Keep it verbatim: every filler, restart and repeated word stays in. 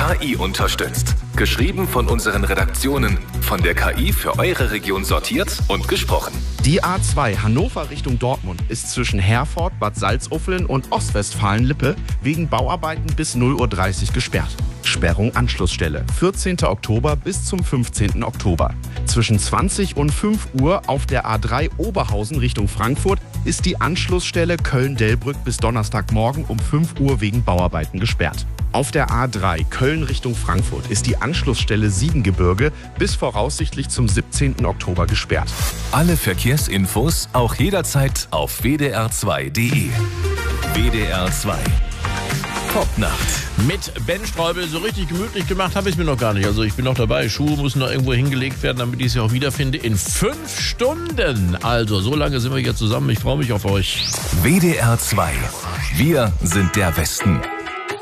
K I unterstützt. Geschrieben von unseren Redaktionen, von der K I für eure Region sortiert und gesprochen. Die A zwei Hannover Richtung Dortmund ist zwischen Herford, Bad Salzuflen und Ostwestfalen-Lippe wegen Bauarbeiten bis null Uhr dreißig gesperrt. Sperrung Anschlussstelle vierzehnten Oktober bis zum fünfzehnten Oktober. Zwischen zwanzig und fünf Uhr auf der A drei Oberhausen Richtung Frankfurt ist die Anschlussstelle Köln-Delbrück bis Donnerstagmorgen um fünf Uhr wegen Bauarbeiten gesperrt. Auf der A drei Köln Richtung Frankfurt ist die Anschlussstelle Siebengebirge bis voraussichtlich zum siebzehnten Oktober gesperrt. Alle Verkehrsinfos auch jederzeit auf w d r zwei punkt d e. W D R zwei. Popnacht. Mit Ben Streubel so richtig gemütlich gemacht habe ich es mir noch gar nicht. Also ich bin noch dabei. Schuhe müssen noch irgendwo hingelegt werden, damit ich sie auch wiederfinde. In fünf Stunden. Also so lange sind wir hier zusammen. Ich freue mich auf euch. W D R zwei. Wir sind der Westen.